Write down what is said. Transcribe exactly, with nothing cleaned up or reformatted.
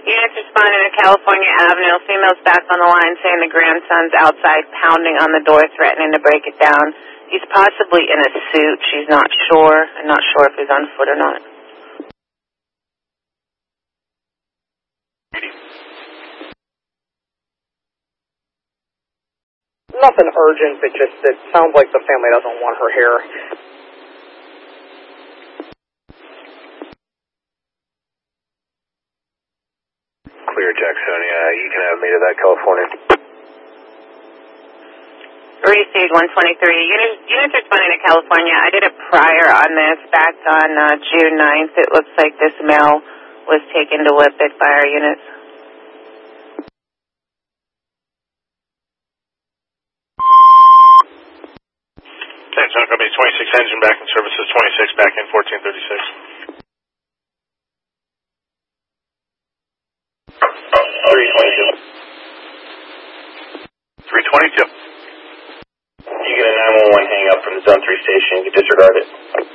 Units responding to California Avenue. Female's back on the line saying the grandson's outside pounding on the door, threatening to break it down. He's possibly in a suit. She's not sure. I'm not sure if he's on foot or not. Nothing urgent, but just it sounds like the family doesn't want her here. Clear, Jacksonia. You can have me to that, California. Received one twenty-three. Units, units responding to California. I did a prior on this back on uh, June ninth. It looks like this male was taken to Whippet by our units. Attention, Company twenty-six engine back in services, twenty-six back in fourteen thirty-six. three twenty-two. three twenty-two. You get a nine one one hang up from the Zone three station, you can disregard it.